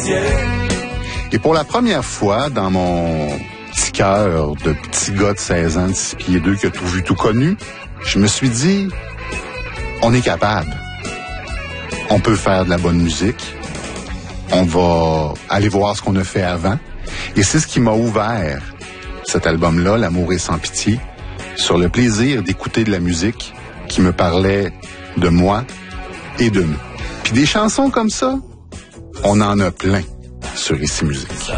Et pour la première fois dans mon petit cœur de petit gars de 16 ans, de 6 pieds 2, qui a tout vu, tout connu, je me suis dit, on est capable. On peut faire de la bonne musique. On va aller voir ce qu'on a fait avant. Et c'est ce qui m'a ouvert cet album-là, L'amour est sans pitié, sur le plaisir d'écouter de la musique qui me parlait de moi et de nous. Puis des chansons comme ça, on en a plein sur Ici Musique.